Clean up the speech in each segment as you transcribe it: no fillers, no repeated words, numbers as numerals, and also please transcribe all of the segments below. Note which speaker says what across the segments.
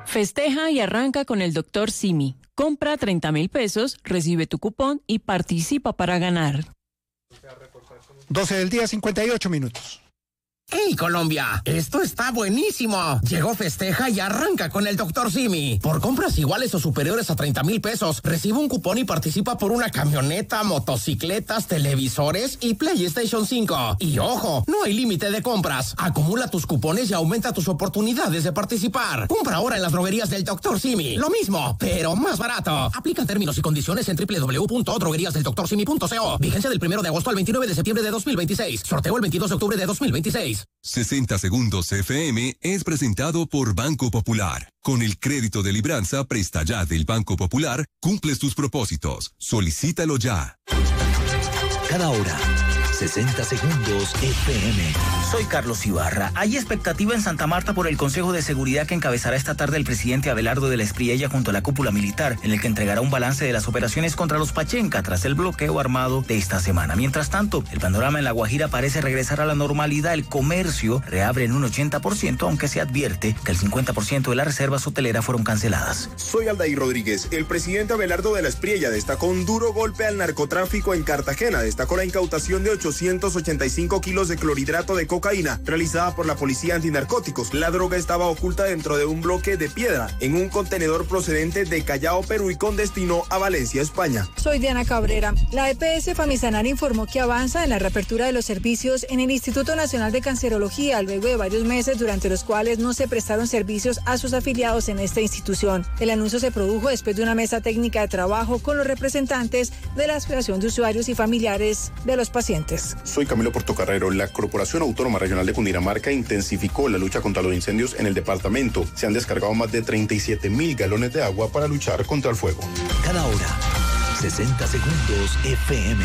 Speaker 1: Festeja y arranca con el Dr. Simi. Compra 30.000 pesos, recibe tu cupón y participa para ganar.
Speaker 2: 12 del día, 58 minutos.
Speaker 3: ¡Hey, Colombia! ¡Esto está buenísimo! Llegó Festeja y arranca con el Dr. Simi. Por compras iguales o superiores a 30.000 pesos, recibe un cupón y participa por una camioneta, motocicletas, televisores y PlayStation 5. Y ojo, no hay límite de compras. Acumula tus cupones y aumenta tus oportunidades de participar. Compra ahora en las droguerías del Dr. Simi. Lo mismo, pero más barato. Aplica términos y condiciones en www.drogueriasdelDrSimi.co. Vigencia del 1 de agosto al 29 de septiembre de 2026. Sorteo el 22 de octubre de 2026.
Speaker 4: 60 Segundos FM es presentado por Banco Popular. Con el crédito de libranza Presta Ya del Banco Popular, cumples tus propósitos. Solicítalo ya.
Speaker 5: Cada hora, 60 Segundos FM. Soy Carlos Ibarra. Hay expectativa en Santa Marta por el Consejo de Seguridad que encabezará esta tarde el presidente Abelardo de la Espriella junto a la cúpula militar, en el que entregará un balance de las operaciones contra los Pachenca tras el bloqueo armado de esta semana. Mientras tanto, el panorama en La Guajira parece regresar a la normalidad. El comercio reabre en un 80%, aunque se advierte que el 50% de las reservas hoteleras fueron canceladas.
Speaker 6: Soy Aldair Rodríguez. El presidente Abelardo de la Espriella destacó un duro golpe al narcotráfico en Cartagena. Destacó la incautación de 885 kilos de clorhidrato de cocaína realizada por la policía antinarcóticos. La droga estaba oculta dentro de un bloque de piedra en un contenedor procedente de Callao, Perú y con destino a Valencia, España.
Speaker 7: Soy Diana Cabrera. La EPS Famisanar informó que avanza en la reapertura de los servicios en el Instituto Nacional de Cancerología luego de varios meses durante los cuales no se prestaron servicios a sus afiliados en esta institución. El anuncio se produjo después de una mesa técnica de trabajo con los representantes de la Asociación de Usuarios y Familiares de los Pacientes.
Speaker 6: Soy Camilo Portocarrero. La Corporación Autónoma Regional de Cundinamarca intensificó la lucha contra los incendios en el departamento. Se han descargado más de 37.000 galones de agua para luchar contra el fuego.
Speaker 5: Cada hora, 60 Segundos FM.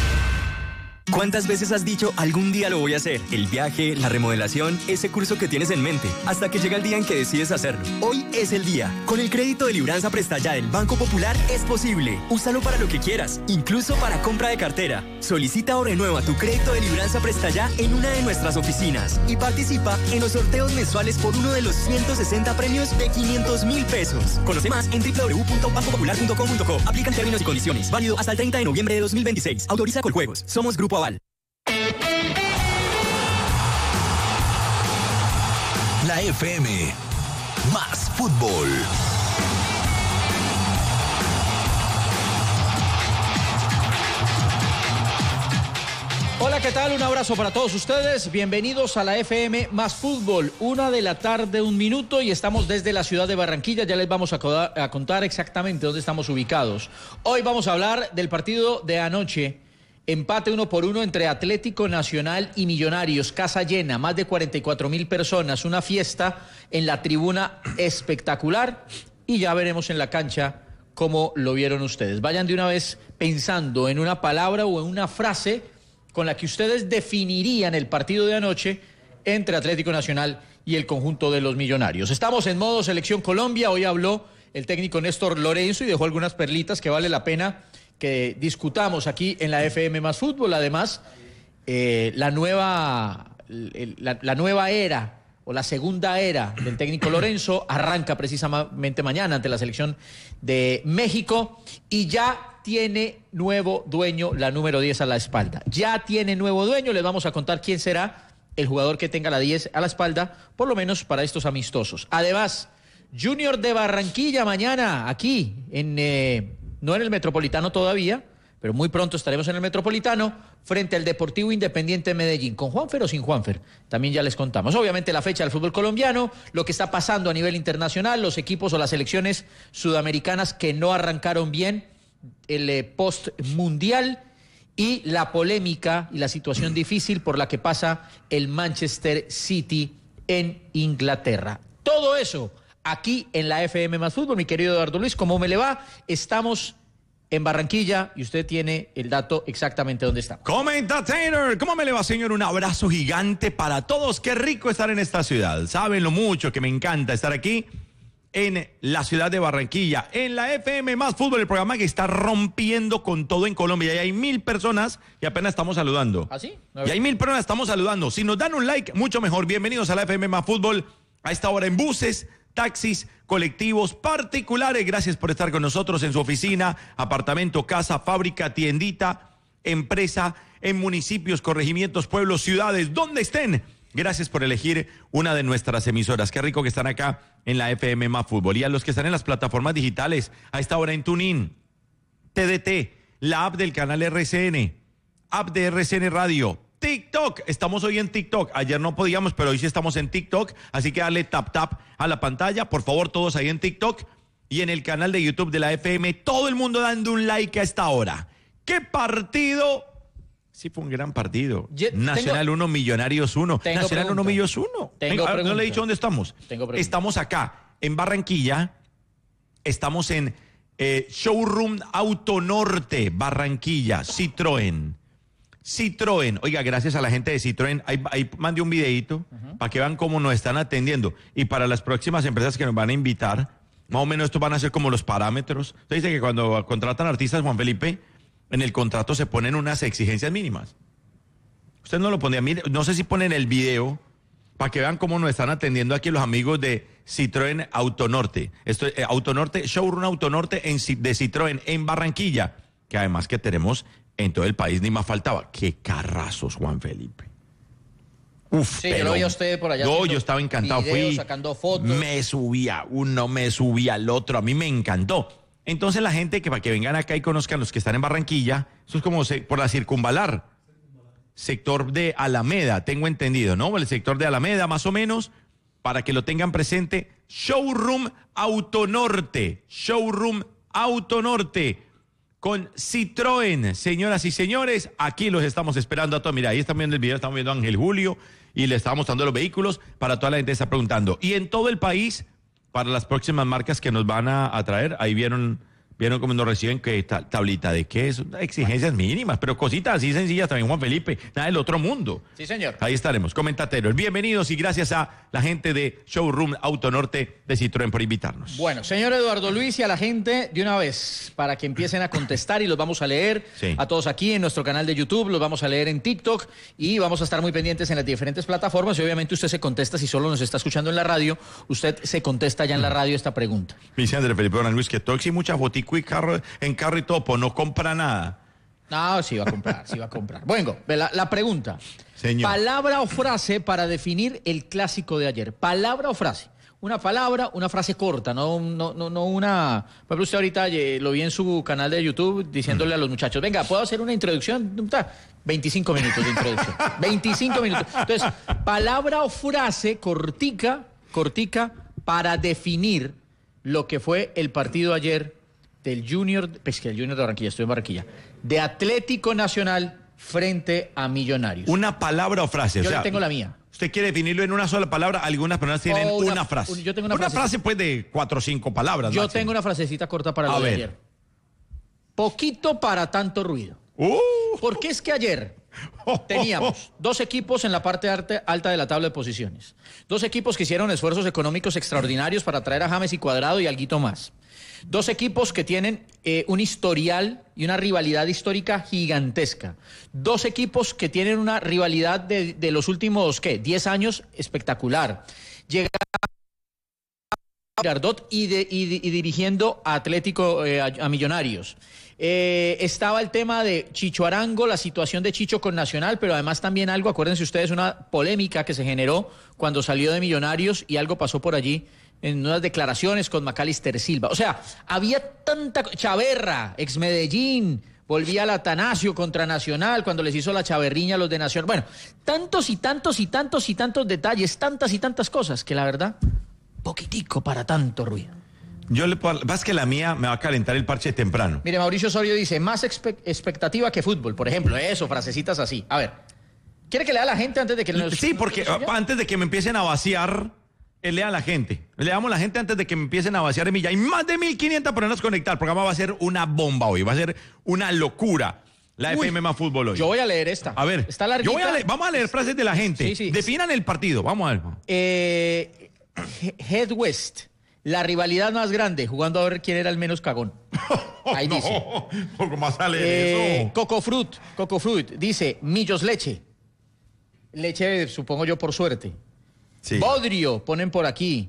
Speaker 8: ¿Cuántas veces has dicho algún día lo voy a hacer? El viaje, la remodelación, ese curso que tienes en mente, hasta que llega el día en que decides hacerlo. Hoy es el día. Con el crédito de libranza Presta Ya del Banco Popular es posible. Úsalo para lo que quieras, incluso para compra de cartera. Solicita o renueva tu crédito de libranza Presta Ya en una de nuestras oficinas y participa en los sorteos mensuales por uno de los 160 premios de 500.000 pesos. Conoce más en www.bancopopular.com.co. Aplican términos y condiciones. Válido hasta el 30 de noviembre de 2026. Autoriza Coljuegos. Somos Grupo Aval.
Speaker 5: La FM, más fútbol.
Speaker 9: Hola, ¿qué tal? Un abrazo para todos ustedes. Bienvenidos a la FM Más Fútbol. 1:00 p.m, 1 minuto, y estamos desde la ciudad de Barranquilla. Ya les vamos a contar exactamente dónde estamos ubicados. Hoy vamos a hablar del partido de anoche. Empate 1-1 entre Atlético Nacional y Millonarios, casa llena, más de 44.000 personas, una fiesta en la tribuna espectacular, y ya veremos en la cancha cómo lo vieron ustedes. Vayan de una vez pensando en una palabra o en una frase con la que ustedes definirían el partido de anoche entre Atlético Nacional y el conjunto de los Millonarios. Estamos en modo Selección Colombia. Hoy habló el técnico Néstor Lorenzo y dejó algunas perlitas que vale la pena que discutamos aquí en la FM Más Fútbol. Además, la nueva era o la segunda era del técnico Lorenzo arranca precisamente mañana ante la selección de México, y ya tiene nuevo dueño, la número 10 a la espalda. Ya tiene nuevo dueño. Les vamos a contar quién será el jugador que tenga la 10 a la espalda, por lo menos para estos amistosos. Además, Junior de Barranquilla mañana aquí no en el Metropolitano todavía, pero muy pronto estaremos en el Metropolitano, frente al Deportivo Independiente de Medellín, con Juanfer o sin Juanfer, también ya les contamos. Obviamente la fecha del fútbol colombiano, lo que está pasando a nivel internacional, los equipos o las selecciones sudamericanas que no arrancaron bien el post-mundial, y la polémica y la situación difícil por la que pasa el Manchester City en Inglaterra. Todo eso aquí en la FM Más Fútbol. Mi querido Eduardo Luis, ¿cómo me le va? Estamos en Barranquilla y usted tiene el dato exactamente dónde está.
Speaker 10: Comenta Taylor, ¿cómo me le va, señor? Un abrazo gigante para todos. Qué rico estar en esta ciudad. Saben lo mucho que me encanta estar aquí en la ciudad de Barranquilla, en la FM Más Fútbol, el programa que está rompiendo con todo en Colombia. Y hay 1.000 personas que apenas estamos saludando.
Speaker 9: ¿Ah, sí?
Speaker 10: Y hay 1.000 personas que estamos saludando. Si nos dan un like, mucho mejor. Bienvenidos a la FM Más Fútbol. A esta hora en buses, taxis, colectivos particulares. Gracias por estar con nosotros en su oficina, apartamento, casa, fábrica, tiendita, empresa, en municipios, corregimientos, pueblos, ciudades, donde estén. Gracias por elegir una de nuestras emisoras. Qué rico que están acá en la FM Más Fútbol. Y a los que están en las plataformas digitales, a esta hora en TuneIn, TDT, la app del canal RCN, app de RCN Radio, TikTok. Estamos hoy en TikTok. Ayer no podíamos, pero hoy sí estamos en TikTok. Así que dale tap a la pantalla. Por favor, todos ahí en TikTok. Y en el canal de YouTube de la FM, todo el mundo dando un like a esta hora. ¿Qué partido? Sí, fue un gran partido. Nacional 1, Millonarios 1. Nacional 1, Millos 1. No le he dicho dónde estamos. Estamos acá, en Barranquilla. Estamos en Showroom Autonorte, Barranquilla, Citroën. Oiga, gracias a la gente de Citroën. Ahí mandé un videito para que vean cómo nos están atendiendo. Y para las próximas empresas que nos van a invitar, más o menos estos van a ser como los parámetros. Usted dice que cuando contratan artistas, Juan Felipe, en el contrato se ponen unas exigencias mínimas. Usted no lo pondría. Mire, no sé si ponen el video para que vean cómo nos están atendiendo aquí los amigos de Citroën Autonorte. Esto es Autonorte, Showroom Autonorte de Citroën en Barranquilla, que además que tenemos en todo el país, ni más faltaba. Qué carrazos, Juan Felipe. Uf,
Speaker 9: sí, yo lo vi a usted por allá.
Speaker 10: Yo estaba encantado.
Speaker 9: Videos, sacando fotos.
Speaker 10: Me subía uno, me subía al otro. A mí me encantó. Entonces la gente que para que vengan acá y conozcan los que están en Barranquilla, eso es como por la circunvalar, sector de Alameda, tengo entendido, ¿no? El sector de Alameda más o menos, para que lo tengan presente, Showroom Autonorte con Citroën, señoras y señores, aquí los estamos esperando a todos. Mira, ahí están viendo el video, estamos viendo a Ángel Julio y le estamos mostrando los vehículos para toda la gente que está preguntando. Y en todo el país, para las próximas marcas que nos van a traer, ahí vieron cómo nos reciben, que tablita de queso, exigencias mínimas, pero cositas así sencillas también, Juan Felipe, nada del otro mundo.
Speaker 9: Sí, señor.
Speaker 10: Ahí estaremos, comentateros. Bienvenidos y gracias a la gente de Showroom Autonorte de Citroën por invitarnos.
Speaker 9: Bueno, señor Eduardo Luis, y a la gente de una vez, para que empiecen a contestar y los vamos a leer a todos aquí en nuestro canal de YouTube, los vamos a leer en TikTok y vamos a estar muy pendientes en las diferentes plataformas y obviamente usted se contesta, si solo nos está escuchando en la radio, usted se contesta ya en la radio esta pregunta.
Speaker 10: Dice Andrés Felipe Don Luis que Toxi mucha fotico y carro y topo, no compra nada.
Speaker 9: No, sí va a comprar. Bueno, la pregunta.
Speaker 10: Señor.
Speaker 9: Palabra o frase para definir el clásico de ayer. Palabra o frase. Una palabra, una frase corta, no una... Por ejemplo, usted ahorita lo vi en su canal de YouTube diciéndole a los muchachos, venga, ¿puedo hacer una introducción? 25 minutos de introducción. 25 minutos. Entonces, palabra o frase cortica, para definir lo que fue el partido ayer del Junior, pues que el Junior de Barranquilla, estoy en Barranquilla, de Atlético Nacional frente a Millonarios.
Speaker 10: Una palabra o frase.
Speaker 9: Yo tengo la mía.
Speaker 10: ¿Usted quiere definirlo en una sola palabra? Algunas personas tienen una frase.
Speaker 9: Yo tengo una
Speaker 10: frase pues de 4 o 5 palabras.
Speaker 9: Yo
Speaker 10: máximo.
Speaker 9: tengo una frasecita corta para lo de ayer. Poquito para tanto ruido. Porque es que ayer teníamos 2 equipos en la parte alta de la tabla de posiciones. 2 equipos que hicieron esfuerzos económicos extraordinarios para traer a James y Cuadrado y alguito más. 2 equipos que tienen un historial y una rivalidad histórica gigantesca. 2 equipos que tienen una rivalidad de los últimos, 10 años espectacular. Llega Girardot y dirigiendo a Atlético, a Millonarios. Estaba el tema de Chicho Arango, la situación de Chicho con Nacional, pero además también algo, acuérdense ustedes, una polémica que se generó cuando salió de Millonarios y algo pasó por allí en unas declaraciones con Macalister Silva. O sea, había tanta... Chaverra, ex Medellín, volvía al Atanasio contra Nacional cuando les hizo la chaverriña a los de Nacional. Bueno, tantos detalles, tantas y tantas cosas que la verdad, poquitico para tanto ruido.
Speaker 10: Yo le puedo... Vas que la mía me va a calentar el parche temprano.
Speaker 9: Mire, Mauricio Osorio dice, más expectativa que fútbol. Por ejemplo, eso, frasecitas así. A ver, ¿quiere que lea a la gente antes de que...
Speaker 10: Sí, porque antes de que me empiecen a vaciar... Lea a la gente. Leamos a la gente antes de que me empiecen a vaciar en mi. Ya hay más de 1.500 personas conectadas. El programa va a ser una bomba hoy. Va a ser una locura. La FM Más Fútbol hoy.
Speaker 9: Yo voy a leer esta.
Speaker 10: A ver.
Speaker 9: Está larguita.
Speaker 10: Vamos a leer frases de la gente.
Speaker 9: Sí.
Speaker 10: Definan el partido. Vamos a ver.
Speaker 9: Head West. La rivalidad más grande. Jugando a ver quién era el menos cagón. Ahí dice.
Speaker 10: Poco más a leer eso.
Speaker 9: Coco Fruit. Dice, Millos Leche. Leche, supongo yo, por suerte.
Speaker 10: Sí.
Speaker 9: Bodrio, ponen por aquí.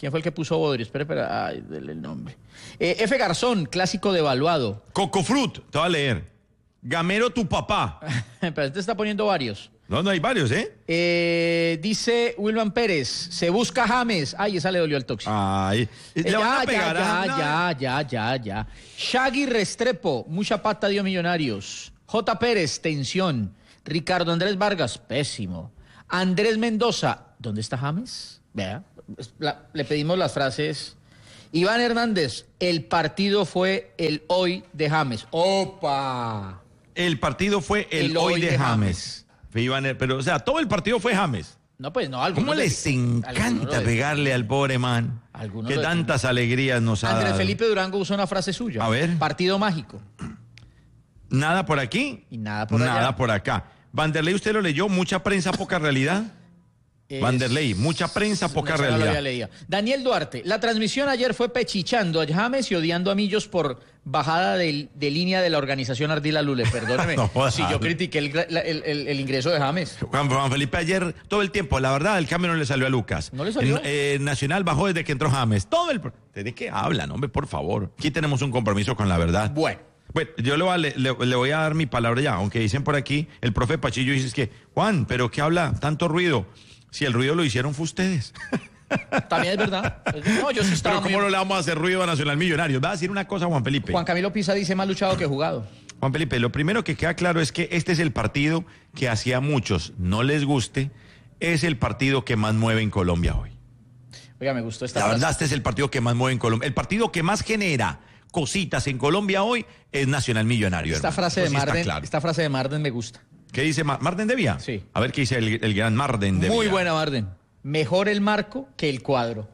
Speaker 9: ¿Quién fue el que puso bodrio? Espera, ay, dele el nombre. F. Garzón, clásico devaluado.
Speaker 10: Cocofrut, te voy a leer. Gamero tu papá.
Speaker 9: Pero este está poniendo varios.
Speaker 10: No hay varios,
Speaker 9: Dice Wilman Pérez, se busca James. Ay, esa le dolió al tóxico.
Speaker 10: Ay, le van a pegar
Speaker 9: ya. Shaggy Restrepo, mucha pata dio Millonarios. J. Pérez, tensión. Ricardo Andrés Vargas, pésimo. Andrés Mendoza, ¿dónde está James? Vea, le pedimos las frases. Iván Hernández, el partido fue el hoy de James. ¡Opa!
Speaker 10: El partido fue el hoy de James. Pero, o sea, todo el partido fue James.
Speaker 9: No, pues no.
Speaker 10: ¿Cómo les encanta pegarle al pobre man? Que tantas alegrías nos ha dado.
Speaker 9: Andrés Felipe Durango usó una frase suya.
Speaker 10: A ver.
Speaker 9: Partido mágico.
Speaker 10: Nada por aquí.
Speaker 9: Y nada por allá.
Speaker 10: Nada por acá. Vanderlei, ¿usted lo leyó? Mucha prensa, poca realidad. Vanderlei, mucha prensa, poca realidad.
Speaker 9: No lo había leído. Daniel Duarte, la transmisión ayer fue pechichando a James y odiando a Millos por bajada de línea de la organización Ardila Lule. Perdóneme, si yo critiqué el ingreso de James.
Speaker 10: Juan Felipe ayer, todo el tiempo, la verdad, el cambio no le salió a Lucas.
Speaker 9: ¿No le salió?
Speaker 10: Nacional bajó desde que entró James. ¿De qué hablan, hombre? Por favor. Aquí tenemos un compromiso con la verdad.
Speaker 9: Bueno,
Speaker 10: yo le voy a dar mi palabra ya, aunque dicen por aquí, el profe Pachillo dice que, Juan, ¿pero qué habla? Tanto ruido. Si el ruido lo hicieron fue ustedes.
Speaker 9: También es verdad. No, yo sí estaba.
Speaker 10: Pero ¿cómo no le vamos a hacer ruido a Nacional Millonarios? Va a decir una cosa, Juan Felipe.
Speaker 9: Juan Camilo Pisa dice más luchado que jugado.
Speaker 10: Juan Felipe, lo primero que queda claro es que este es el partido que hacia muchos no les guste, es el partido que más mueve en Colombia hoy.
Speaker 9: Oiga, me gustó esta
Speaker 10: frase. La verdad, este es el partido que más mueve en Colombia. El partido que más genera cositas en Colombia hoy es Nacional Millonario.
Speaker 9: Esta frase de Marden me gusta.
Speaker 10: ¿Qué dice Marden de Vía?
Speaker 9: Sí.
Speaker 10: A ver qué dice el gran Marden de Vía.
Speaker 9: Muy buena, Marden. Mejor el marco que el cuadro.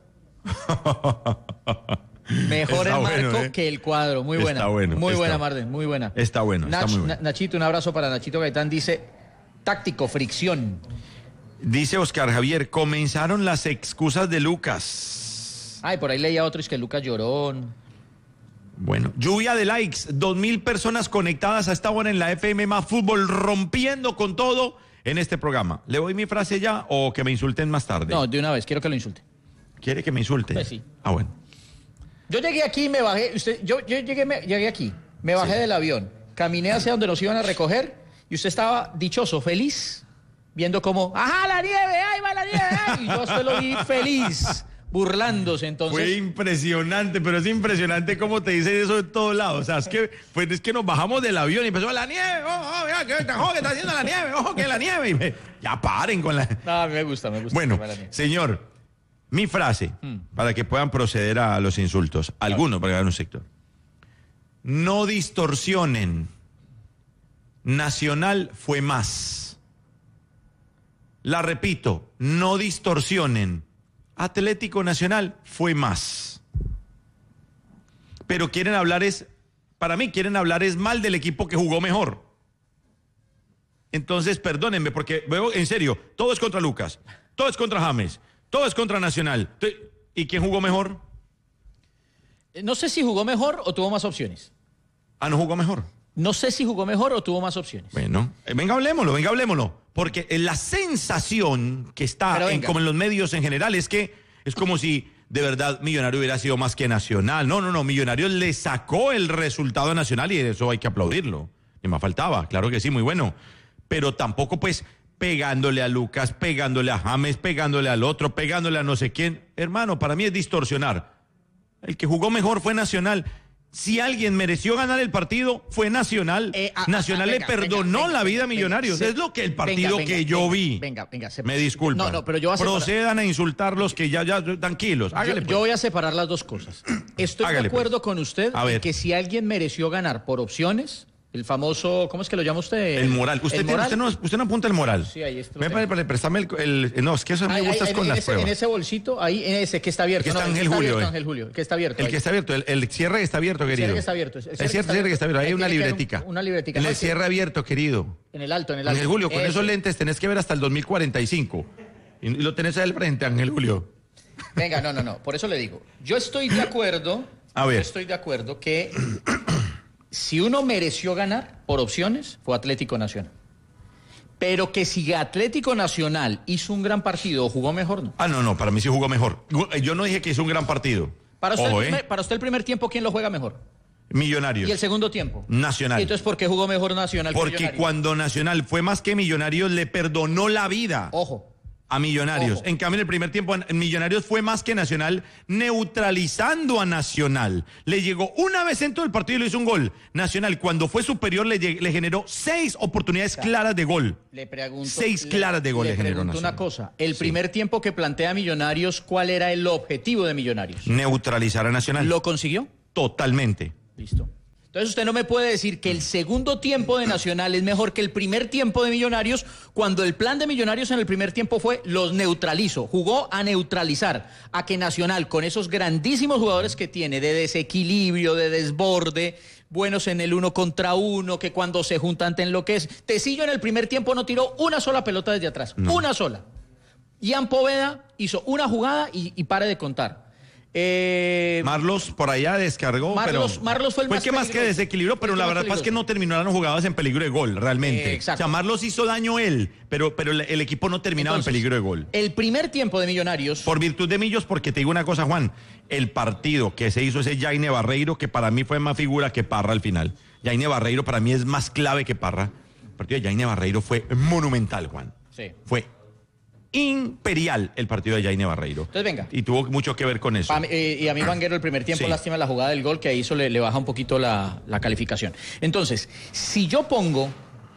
Speaker 9: Mejor el marco que el cuadro. Muy buena.
Speaker 10: Está bueno.
Speaker 9: Muy buena, Marden. Muy buena.
Speaker 10: Está bueno. Está muy bueno.
Speaker 9: Nachito, un abrazo para Nachito Gaitán. Dice, táctico, fricción.
Speaker 10: Dice Oscar Javier, comenzaron las excusas de Lucas.
Speaker 9: Ay, por ahí leía otro, es que Lucas llorón.
Speaker 10: Bueno, lluvia de likes, 2,000 personas conectadas a esta hora en la FM Más Fútbol, rompiendo con todo en este programa. ¿Le doy mi frase ya o que me insulten más tarde?
Speaker 9: No, de una vez, quiero que lo insulte.
Speaker 10: ¿Quiere que me insulte?
Speaker 9: Pues sí.
Speaker 10: Ah, bueno.
Speaker 9: Yo llegué aquí y me bajé, yo llegué aquí, me bajé del avión, caminé hacia donde nos iban a recoger y usted estaba dichoso, feliz, viendo cómo, ¡ajá, la nieve! ¡Ahí va la nieve! ¡Ay! Y yo usted lo vi feliz. Burlándose, entonces.
Speaker 10: Fue impresionante, pero es impresionante cómo te dicen eso de todos lados. O sea, es que nos bajamos del avión y empezó la nieve. Mira, que está haciendo la nieve. Ojo, que la nieve. Ya paren con la.
Speaker 9: No, a mí me gusta.
Speaker 10: Bueno, señor, mi frase, para que puedan proceder a los insultos. Algunos, para que hagan un sector. No distorsionen. Nacional fue más. La repito, no distorsionen. Atlético Nacional fue más. Pero para mí quieren hablar mal del equipo que jugó mejor. Entonces, perdónenme, porque veo, en serio, todo es contra Lucas, todo es contra James, todo es contra Nacional. ¿Y quién jugó mejor?
Speaker 9: No sé si jugó mejor o tuvo más opciones.
Speaker 10: ¿No jugó mejor?
Speaker 9: No sé si jugó mejor o tuvo más opciones.
Speaker 10: Bueno, venga, hablémoslo. Porque la sensación que está como en los medios en general es que es como si de verdad Millonario hubiera sido más que Nacional. No, Millonario le sacó el resultado a Nacional y eso hay que aplaudirlo. Ni más faltaba, claro que sí, muy bueno. Pero tampoco pues pegándole a Lucas, pegándole a James, pegándole al otro, pegándole a no sé quién. Hermano, para mí es distorsionar. El que jugó mejor fue Nacional. Si alguien mereció ganar el partido, fue Nacional. Nacional le perdonó la vida a Millonarios. Es lo que el partido que yo vi. Me disculpan.
Speaker 9: No, pero yo voy a
Speaker 10: procedan a insultarlos que ya tranquilos.
Speaker 9: Yo voy a separar las dos cosas. Estoy de acuerdo con usted en que si alguien mereció ganar por opciones, el famoso, ¿cómo es que lo llama usted?
Speaker 10: El moral. Usted no apunta el moral.
Speaker 9: Sí, ahí está.
Speaker 10: Préstame no, es que eso me gusta con las pruebas.
Speaker 9: En ese bolsito, ahí, en ese que está abierto.
Speaker 10: Que está Ángel Julio.
Speaker 9: Ángel Julio, que está abierto.
Speaker 10: El que está abierto, el cierre está abierto, querido.
Speaker 9: El cierre que está abierto.
Speaker 10: El cierre que está abierto. Ahí hay una libretica.
Speaker 9: Una libretica.
Speaker 10: En el cierre abierto, querido.
Speaker 9: En el alto.
Speaker 10: Ángel Julio, con esos lentes tenés que ver hasta el 2045. Y lo tenés ahí al frente, Ángel Julio.
Speaker 9: Venga, no. Por eso le digo. Yo estoy de acuerdo. Estoy de acuerdo que si uno mereció ganar por opciones, fue Atlético Nacional. Pero que si Atlético Nacional hizo un gran partido o jugó mejor, ¿no?
Speaker 10: No, para mí sí jugó mejor. Yo no dije que hizo un gran partido.
Speaker 9: Para usted el primer tiempo, ¿quién lo juega mejor?
Speaker 10: Millonarios.
Speaker 9: ¿Y el segundo tiempo?
Speaker 10: Nacional.
Speaker 9: ¿Y entonces por qué jugó mejor Nacional que
Speaker 10: Millonarios? Porque cuando Nacional fue más que Millonarios, le perdonó la vida.
Speaker 9: Ojo.
Speaker 10: A Millonarios. En cambio, en el primer tiempo, Millonarios fue más que Nacional, neutralizando a Nacional. Le llegó una vez en todo el partido y le hizo un gol. Nacional, cuando fue superior, le generó 6 oportunidades claras de gol.
Speaker 9: Le pregunto.
Speaker 10: 6 claras de gol le generó Nacional.
Speaker 9: Una cosa. El primer tiempo que plantea Millonarios, ¿cuál era el objetivo de Millonarios?
Speaker 10: Neutralizar a Nacional.
Speaker 9: ¿Lo consiguió?
Speaker 10: Totalmente.
Speaker 9: Listo. Entonces usted no me puede decir que el segundo tiempo de Nacional es mejor que el primer tiempo de Millonarios, cuando el plan de Millonarios en el primer tiempo fue los neutralizo, jugó a neutralizar, a que Nacional con esos grandísimos jugadores que tiene de desequilibrio, de desborde, buenos en el 1 contra 1, que cuando se juntan te enloquece. Tecillo en el primer tiempo no tiró una sola pelota desde atrás, una sola. Ian Poveda hizo una jugada y pare de contar.
Speaker 10: Marlos por allá descargó,
Speaker 9: Marlos fue el
Speaker 10: más que desequilibró, pero la verdad es que no terminaron jugadas en peligro de gol, realmente.
Speaker 9: Exacto.
Speaker 10: O sea, Marlos hizo daño él, pero el equipo no terminaba en peligro de gol.
Speaker 9: El primer tiempo de Millonarios...
Speaker 10: Por virtud de Millos, porque te digo una cosa, Juan, el partido que se hizo ese Jaime Barreiro, que para mí fue más figura que Parra al final. Jaime Barreiro para mí es más clave que Parra. El partido de Jaime Barreiro fue monumental, Juan.
Speaker 9: Sí.
Speaker 10: Fue imperial el partido de Jaime Barreiro.
Speaker 9: Entonces venga.
Speaker 10: Y tuvo mucho que ver con eso.
Speaker 9: Y a mí Vanguero el primer tiempo, lástima la jugada del gol, que ahí le baja un poquito la calificación. Entonces, si yo pongo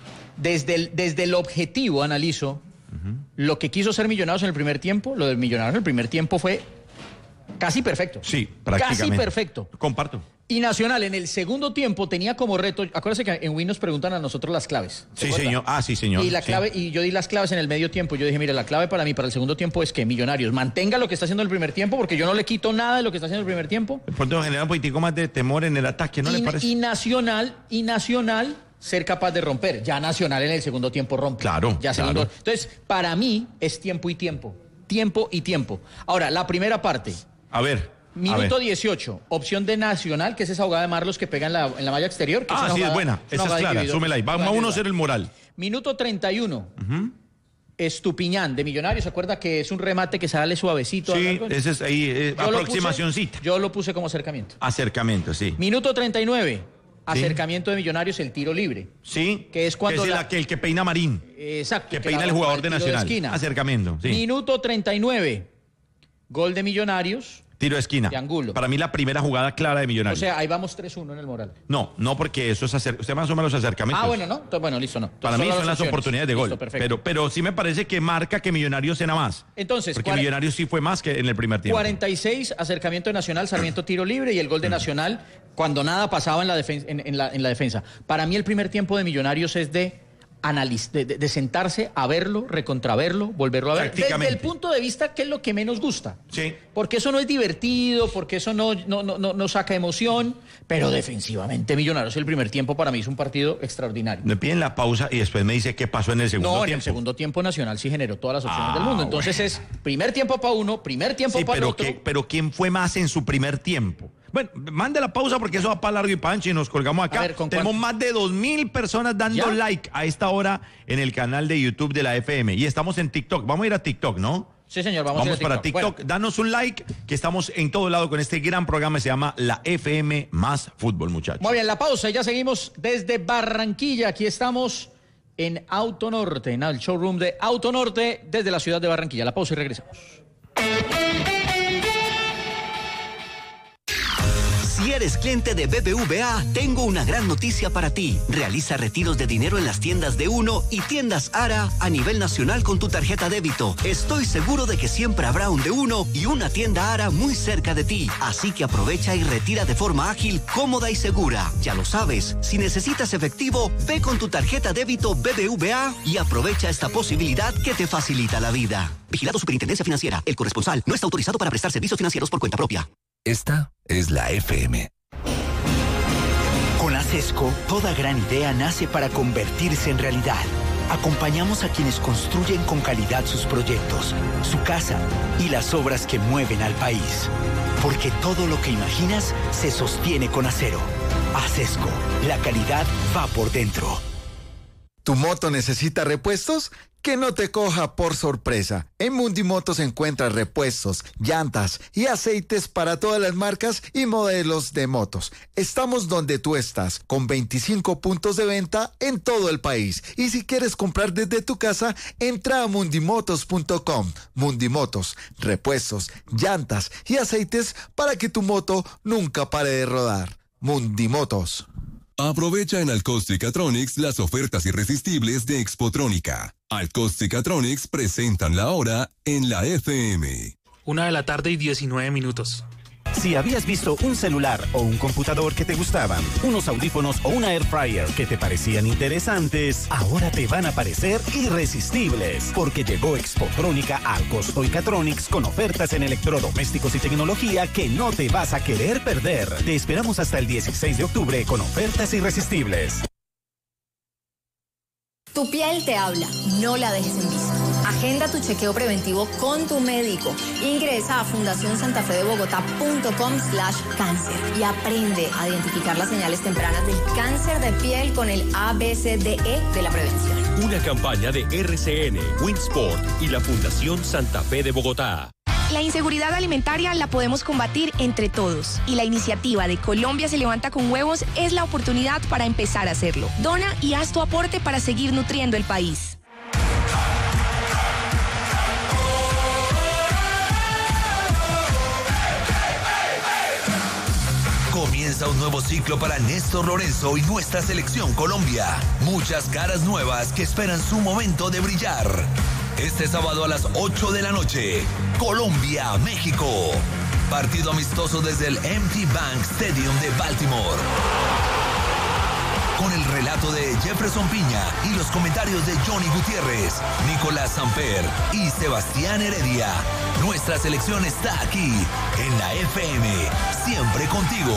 Speaker 9: desde el objetivo, analizo lo que quiso ser Millonarios en el primer tiempo, lo del Millonarios en el primer tiempo fue casi perfecto.
Speaker 10: Sí, prácticamente.
Speaker 9: Casi perfecto.
Speaker 10: Comparto.
Speaker 9: Y Nacional en el segundo tiempo tenía como reto, acuérdense que en Win nos preguntan a nosotros las claves.
Speaker 10: Sí, señor. Sí, señor.
Speaker 9: Y la clave, y yo di las claves en el medio tiempo. Yo dije, mire, la clave para mí, para el segundo tiempo, es que Millonarios mantenga lo que está haciendo en el primer tiempo, porque yo no le quito nada de lo que está haciendo en el primer tiempo.
Speaker 10: De pronto genera un poquitico más de temor en el ataque, ¿no le parece?
Speaker 9: Y Nacional ser capaz de romper. Ya Nacional en el segundo tiempo rompe.
Speaker 10: Claro,
Speaker 9: ya segundo. Entonces, para mí es tiempo y tiempo. Tiempo y tiempo. Ahora, la primera parte.
Speaker 10: A ver.
Speaker 9: Minuto 18, opción de Nacional, que es esa jugada de Marlos que pega en la malla exterior. Que
Speaker 10: es buena. Esa es clara, súmela ahí. Vamos a 1-0 el moral.
Speaker 9: Minuto 31. Estupiñán, de Millonarios. ¿Se acuerda que es un remate que sale suavecito?
Speaker 10: Sí, ese es ahí, aproximacioncita.
Speaker 9: Yo lo puse como acercamiento.
Speaker 10: Acercamiento, sí.
Speaker 9: Minuto 39. Acercamiento de Millonarios, el tiro libre.
Speaker 10: Sí.
Speaker 9: Que es cuando
Speaker 10: el que peina Marín.
Speaker 9: Exacto.
Speaker 10: Que peina el jugador de Nacional. Acercamiento, sí.
Speaker 9: Minuto 39. Gol de Millonarios.
Speaker 10: Tiro de esquina.
Speaker 9: De Angulo.
Speaker 10: Para mí la primera jugada clara de Millonarios.
Speaker 9: O sea, ahí vamos 3-1 en el moral.
Speaker 10: No, porque eso es usted más o menos los acercamientos.
Speaker 9: Bueno, ¿no? Bueno, listo, no.
Speaker 10: Para mí son las oportunidades de gol. Listo, pero sí me parece que marca que Millonarios cena más.
Speaker 9: Entonces,
Speaker 10: porque Millonarios sí fue más que en el primer tiempo.
Speaker 9: 46, acercamiento de Nacional, Sarmiento tiro libre y el gol de Nacional cuando nada pasaba en la defensa. Para mí el primer tiempo de Millonarios es de sentarse a verlo, recontraverlo, volverlo a ver. Desde el punto de vista que es lo que menos gusta.
Speaker 10: Sí.
Speaker 9: Porque eso no es divertido, porque eso no saca emoción, pero defensivamente Millonarios el primer tiempo para mí es un partido extraordinario.
Speaker 10: Me piden la pausa y después me dice qué pasó en el segundo tiempo.
Speaker 9: En el segundo tiempo Nacional sí generó todas las opciones del mundo. Entonces es primer tiempo para uno, primer tiempo para el otro.
Speaker 10: Pero ¿quién fue más en su primer tiempo? Bueno, mande la pausa porque eso va para largo y pancho y nos colgamos acá. Tenemos más de 2.000 personas dando like a esta hora en el canal de YouTube de la FM. Y estamos en TikTok. Vamos a ir a TikTok, ¿no?
Speaker 9: Sí, señor, vamos a ir a
Speaker 10: para TikTok. Bueno. Danos un like, que estamos en todo lado con este gran programa que se llama La FM más Fútbol, muchachos.
Speaker 9: Muy bien, la pausa y ya seguimos desde Barranquilla. Aquí estamos en Auto Norte, en el showroom de Auto Norte desde la ciudad de Barranquilla. La pausa y regresamos.
Speaker 11: Si eres cliente de BBVA, tengo una gran noticia para ti. Realiza retiros de dinero en las tiendas de Uno y tiendas Ara a nivel nacional con tu tarjeta débito. Estoy seguro de que siempre habrá un de Uno y una tienda Ara muy cerca de ti. Así que aprovecha y retira de forma ágil, cómoda y segura. Ya lo sabes, si necesitas efectivo, ve con tu tarjeta débito BBVA y aprovecha esta posibilidad que te facilita la vida. Vigilado Superintendencia Financiera. El corresponsal no está autorizado para prestar servicios financieros por cuenta propia.
Speaker 4: Esta es la FM.
Speaker 12: Con Acesco, toda gran idea nace para convertirse en realidad. Acompañamos a quienes construyen con calidad sus proyectos, su casa y las obras que mueven al país. Porque todo lo que imaginas se sostiene con acero. Acesco, la calidad va por dentro.
Speaker 13: ¿Tu moto necesita repuestos? Que no te coja por sorpresa. En Mundimotos encuentras repuestos, llantas y aceites para todas las marcas y modelos de motos. Estamos donde tú estás, con 25 puntos de venta en todo el país. Y si quieres comprar desde tu casa, entra a mundimotos.com. Mundimotos, repuestos, llantas y aceites para que tu moto nunca pare de rodar. Mundimotos.
Speaker 4: Aprovecha en Alcostic-Atronics las ofertas irresistibles de Expotrónica. Alcostic-Atronics presentan la hora en la FM.
Speaker 14: 1:19
Speaker 15: Si habías visto un celular o un computador que te gustaban, unos audífonos o una air fryer que te parecían interesantes, ahora te van a parecer irresistibles, porque llegó Expotrónica a Alcostoicatronics con ofertas en electrodomésticos y tecnología que no te vas a querer perder. Te esperamos hasta el 16 de octubre con ofertas irresistibles.
Speaker 16: Tu piel te habla, no la dejes en visto. Agenda tu chequeo preventivo con tu médico. Ingresa a fundacionsantafedebogotá.com/cáncer y aprende a identificar las señales tempranas del cáncer de piel con el ABCDE de la prevención.
Speaker 17: Una campaña de RCN, Winsport y la Fundación Santa Fe de Bogotá.
Speaker 18: La inseguridad alimentaria la podemos combatir entre todos y la iniciativa de Colombia se levanta con huevos es la oportunidad para empezar a hacerlo. Dona y haz tu aporte para seguir nutriendo el país.
Speaker 19: Comienza un nuevo ciclo para Néstor Lorenzo y nuestra selección Colombia. Muchas caras nuevas que esperan su momento de brillar. Este sábado a las 8 de la noche, Colombia, México. Partido amistoso desde el M&T Bank Stadium de Baltimore. Con el relato de Jefferson Piña y los comentarios de Johnny Gutiérrez, Nicolás Samper y Sebastián Heredia. Nuestra selección está aquí, en la FM, siempre contigo.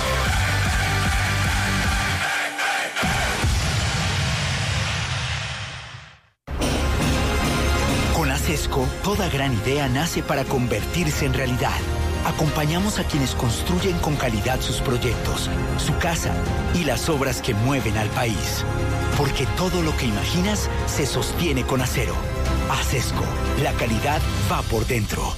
Speaker 12: Con ASESCO, toda gran idea nace para convertirse en realidad. Acompañamos a quienes construyen con calidad sus proyectos, su casa y las obras que mueven al país. Porque todo lo que imaginas se sostiene con acero. ASESCO, la calidad va por dentro.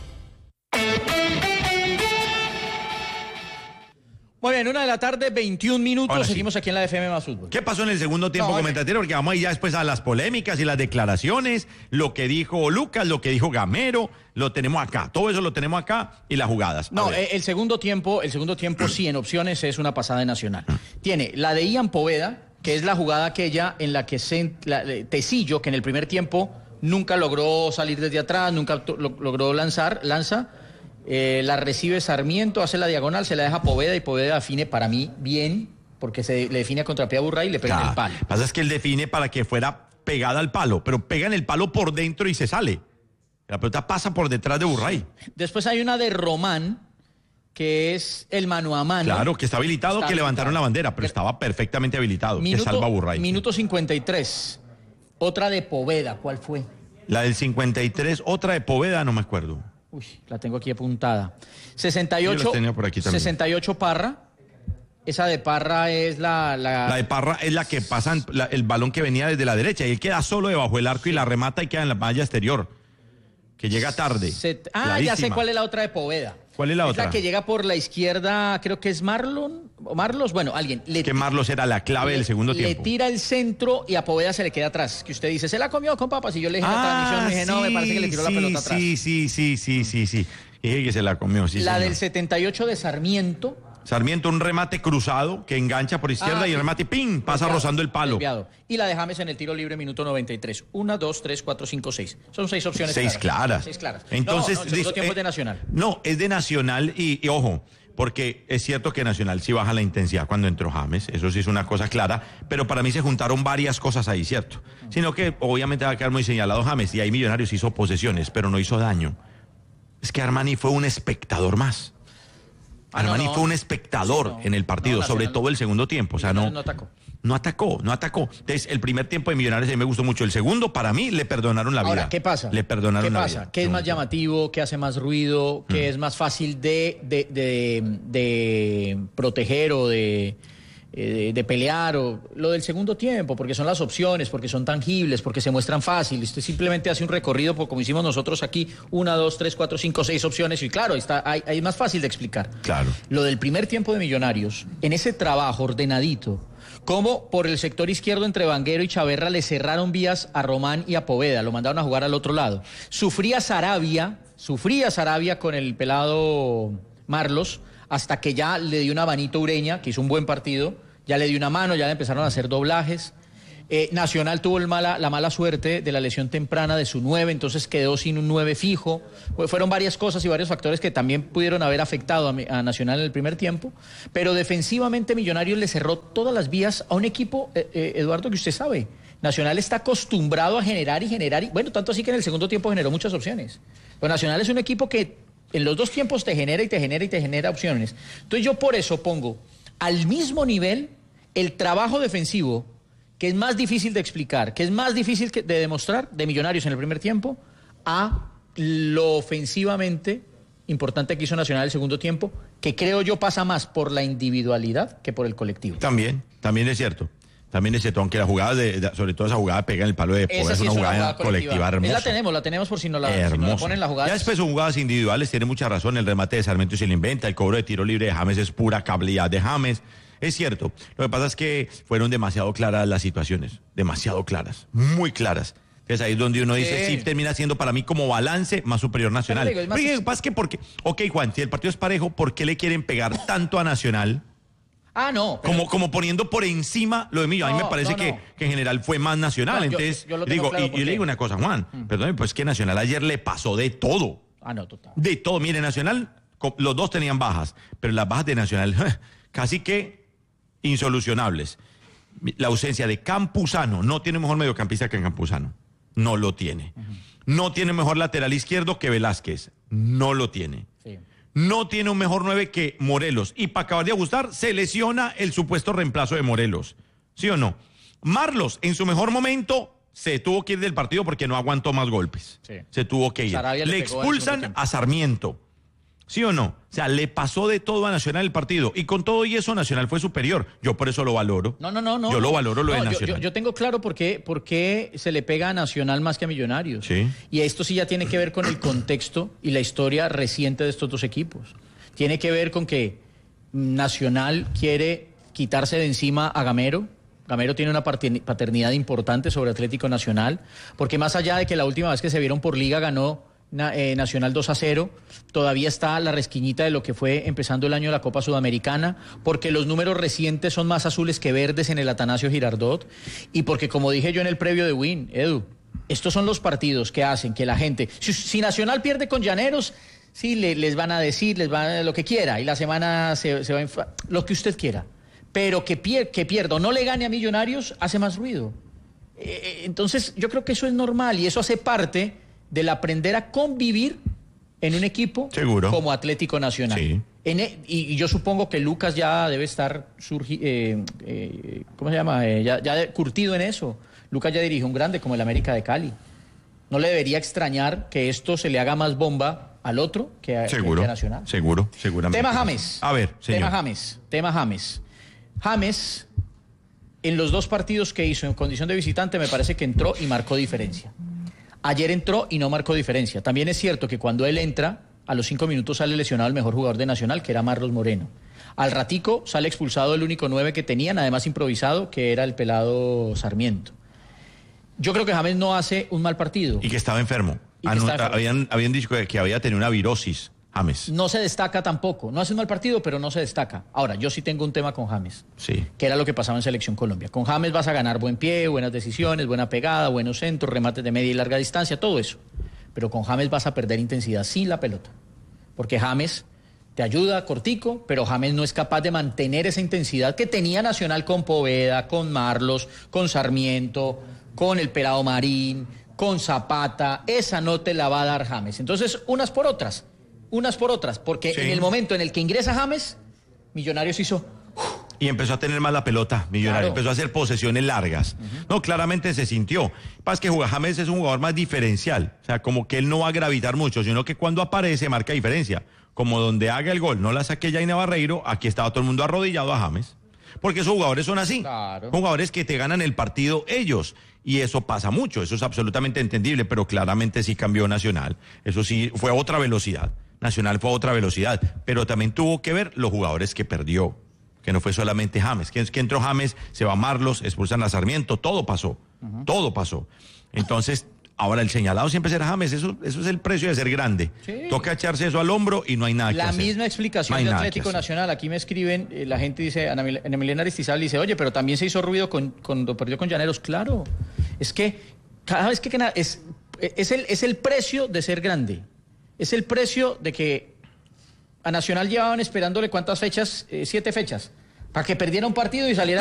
Speaker 9: Muy bien, 1:21 p.m.
Speaker 10: Ahora sí.
Speaker 9: Seguimos aquí en la FM Más Fútbol.
Speaker 10: ¿Qué pasó en el segundo tiempo, comentatero? Porque vamos a ir ya después a las polémicas y las declaraciones, lo que dijo Lucas, lo que dijo Gamero, lo tenemos acá. Todo eso lo tenemos acá y las jugadas.
Speaker 9: No, el segundo tiempo sí, en opciones es una pasada de Nacional. Tiene la de Ian Poveda, que es la jugada aquella en la que Tecillo, que en el primer tiempo nunca logró salir desde atrás, nunca logró lanza. La recibe Sarmiento, hace la diagonal, se la deja a Poveda y Poveda define para mí bien, porque le define a contrapié a Burray y le pega en el palo.
Speaker 10: Lo que pasa es que él define para que fuera pegada al palo, pero pega en el palo por dentro y se sale. La pelota pasa por detrás de Burray.
Speaker 9: Después hay una de Román, que es el mano a mano.
Speaker 10: Claro, que está habilitado, que levantaron la bandera, pero estaba perfectamente habilitado, que salva a Burray.
Speaker 9: Minuto 53. Otra de Poveda, ¿cuál fue?
Speaker 10: La del 53, otra de Poveda, no me acuerdo.
Speaker 9: Uy, la tengo aquí apuntada. 68,
Speaker 10: por aquí también.
Speaker 9: 68 Parra. Esa de Parra es la
Speaker 10: de Parra es la que pasa el balón que venía desde la derecha y él queda solo debajo del arco y la remata y queda en la malla exterior. Que llega tarde.
Speaker 9: Ya sé cuál es la otra de Poveda.
Speaker 10: ¿Cuál es la otra?
Speaker 9: Es la que llega por la izquierda, creo que es Marlos, bueno, alguien.
Speaker 10: Que Marlos era la clave del segundo tiempo.
Speaker 9: Le tira el centro y a Poveda se le queda atrás. Que usted dice, ¿se la comió con papas? Y yo le dije en la transmisión, le dije, no, me parece que le tiró la pelota atrás.
Speaker 10: Sí. Dije que se la comió, sí.
Speaker 9: La
Speaker 10: señor.
Speaker 9: del 78 de Sarmiento.
Speaker 10: Sarmiento, un remate cruzado que engancha por izquierda y el remate, ¡ping!, pasa rozando el palo.
Speaker 9: Desviado. Y la de James en el tiro libre, minuto 93. 1, 2, 3, 4, 5, 6. Son 6 opciones.
Speaker 10: 6 claras.
Speaker 9: 6 claras.
Speaker 10: Entonces,
Speaker 9: el segundo tiempo es de Nacional.
Speaker 10: No, es de Nacional y ojo, porque es cierto que Nacional sí baja la intensidad cuando entró James, eso sí es una cosa clara, pero para mí se juntaron varias cosas ahí, ¿cierto? Sino que obviamente va a quedar muy señalado James y ahí Millonarios hizo posesiones, pero no hizo daño. Es que Armani fue un espectador más. Armani fue un espectador en el partido, sobre todo el segundo tiempo. O sea, no atacó. No atacó. Entonces, el primer tiempo de Millonarios a mí me gustó mucho. El segundo, para mí, le perdonaron la vida.
Speaker 9: Ahora, ¿qué pasa?
Speaker 10: Le perdonaron la vida.
Speaker 9: ¿Qué es más llamativo? ¿Qué hace más ruido? ¿Qué es más fácil de proteger o de de pelear, o lo del segundo tiempo, porque son las opciones, porque son tangibles, porque se muestran fáciles. Usted simplemente hace un recorrido, como hicimos nosotros aquí, 1, 2, 3, 4, 5, 6 opciones, y claro, ahí es más fácil de explicar.
Speaker 10: Claro.
Speaker 9: Lo del primer tiempo de Millonarios, en ese trabajo ordenadito, como por el sector izquierdo entre Vanguero y Chaverra le cerraron vías a Román y a Poveda, lo mandaron a jugar al otro lado. Sufría Sarabia con el pelado Marlos, hasta que ya le dio una manito Ureña, que hizo un buen partido, ya le dio una mano, ya le empezaron a hacer doblajes. Nacional tuvo la mala suerte de la lesión temprana de su 9, entonces quedó sin un 9 fijo. Fueron varias cosas y varios factores que también pudieron haber afectado a Nacional en el primer tiempo, pero defensivamente Millonarios le cerró todas las vías a un equipo, Eduardo, que usted sabe, Nacional está acostumbrado a generar y bueno, tanto así que en el segundo tiempo generó muchas opciones. Pero Nacional es un equipo que en los dos tiempos te genera opciones. Entonces yo por eso pongo al mismo nivel el trabajo defensivo, que es más difícil de explicar, que es más difícil de demostrar, de Millonarios en el primer tiempo, a lo ofensivamente importante que hizo Nacional el segundo tiempo, que creo yo pasa más por la individualidad que por el colectivo.
Speaker 10: También es cierto. Aunque la jugada, sobre todo esa jugada pega en el palo de Poveda, es una jugada colectiva hermosa.
Speaker 9: La tenemos por si no la ponen la jugada.
Speaker 10: Ya después son jugadas individuales, tiene mucha razón, el remate de Sarmiento se le inventa, el cobro de tiro libre de James es pura cabalidad de James. Es cierto, lo que pasa es que fueron demasiado claras las situaciones, demasiado claras, muy claras. Es ahí donde uno dice, sí, termina siendo para mí como balance más superior Nacional. Pero lo que pasa es que ok, Juan, si el partido es parejo, ¿por qué le quieren pegar tanto a Nacional?
Speaker 9: No.
Speaker 10: Pero... Como poniendo por encima lo de Millo. A mí me parece que en general fue más Nacional. Entonces, yo digo, claro, y le digo una cosa, Juan, perdón, pues que Nacional ayer le pasó de todo.
Speaker 9: Total.
Speaker 10: De todo. Mire, Nacional, los dos tenían bajas, pero las bajas de Nacional casi que insolucionables. La ausencia de Campuzano, no tiene mejor mediocampista que Campuzano. No lo tiene. No tiene mejor lateral izquierdo que Velázquez. No lo tiene. Sí. No tiene un mejor 9 que Morelos. Y para acabar de ajustar, se lesiona el supuesto reemplazo de Morelos. ¿Sí o no? Marlos, en su mejor momento, se tuvo que ir del partido porque no aguantó más golpes. Sí. Se tuvo que ir. Le expulsan a Sarmiento. ¿Sí o no? O sea, le pasó de todo a Nacional el partido. Y con todo y eso, Nacional fue superior. Yo por eso lo valoro.
Speaker 9: No.
Speaker 10: Yo lo valoro lo de Nacional.
Speaker 9: Yo tengo claro por qué se le pega a Nacional más que a Millonarios.
Speaker 10: Sí.
Speaker 9: Y esto sí ya tiene que ver con el contexto y la historia reciente de estos dos equipos. Tiene que ver con que Nacional quiere quitarse de encima a Gamero. Gamero tiene una paternidad importante sobre Atlético Nacional. Porque más allá de que la última vez que se vieron por liga ganó Nacional 2-0, todavía está la resquiñita de lo que fue empezando el año de la Copa Sudamericana, porque los números recientes son más azules que verdes en el Atanasio Girardot, y porque, como dije yo en el previo de Win, Edu, estos son los partidos que hacen que la gente, si Nacional pierde con Llaneros, sí, les van a decir, les van a lo que quiera, y la semana se va a lo que usted quiera, pero que pierda o no le gane a Millonarios hace más ruido. Entonces yo creo que eso es normal, y eso hace parte del aprender a convivir en un equipo
Speaker 10: seguro
Speaker 9: como Atlético Nacional.
Speaker 10: Sí.
Speaker 9: Y yo supongo que Lucas ya debe estar ¿cómo se llama? Ya curtido en eso. Lucas ya dirigió un grande como el América de Cali. No le debería extrañar que esto se le haga más bomba al otro que a Nacional.
Speaker 10: Seguramente.
Speaker 9: Tema James.
Speaker 10: A ver, señor.
Speaker 9: Tema James. James, en los dos partidos que hizo en condición de visitante, me parece que entró y marcó diferencia. Ayer entró y no marcó diferencia. También es cierto que cuando él entra, a los 5 minutos sale lesionado el mejor jugador de Nacional, que era Marlos Moreno. Al ratico sale expulsado el único 9 que tenían, además improvisado, que era el pelado Sarmiento. Yo creo que James no hace un mal partido.
Speaker 10: Y que estaba enfermo. Habían dicho que había tenido una virosis, James.
Speaker 9: No se destaca tampoco. No hace un mal partido, pero no se destaca. Ahora, yo sí tengo un tema con James.
Speaker 10: Sí.
Speaker 9: Que era lo que pasaba en Selección Colombia. Con James vas a ganar buen pie, buenas decisiones, buena pegada, buenos centros, remates de media y larga distancia, todo eso. Pero con James vas a perder intensidad sin la pelota. Porque James te ayuda cortico, pero James no es capaz de mantener esa intensidad que tenía Nacional con Poveda, con Marlos, con Sarmiento, con el pelado Marín, con Zapata. Esa no te la va a dar James. Entonces, unas por otras, porque en el momento en el que ingresa James, Millonarios hizo...
Speaker 10: Y empezó a tener más la pelota, Millonarios, empezó a hacer posesiones largas. No, claramente se sintió. Pasa que James es un jugador más diferencial, o sea, como que él no va a gravitar mucho, sino que cuando aparece marca diferencia. Como donde haga el gol, no la saque Yaina Barreiro, aquí estaba todo el mundo arrodillado a James. porque esos jugadores son así.
Speaker 9: Claro.
Speaker 10: Son jugadores que te ganan el partido ellos. Y eso pasa mucho, eso es absolutamente entendible, pero claramente sí cambió Nacional. Eso sí, fue a otra velocidad. Nacional fue a otra velocidad, pero también tuvo que ver los jugadores que perdió, que no fue solamente James, que entró James, se va Marlos, expulsan a Sarmiento, todo pasó, todo pasó. Entonces, ahora el señalado siempre será James, eso es el precio de ser grande. Sí. Toca echarse eso al hombro y no hay nada que hacer.
Speaker 9: La misma explicación de Atlético Nacional, aquí me escriben, la gente dice, Ana Milena Aristizabal dice, oye, pero también se hizo ruido cuando perdió con Llaneros. Claro, es que cada vez que es el precio de ser grande. Es el precio de que a Nacional llevaban esperándole ¿cuántas fechas? 7 fechas. Para que perdiera un partido y saliera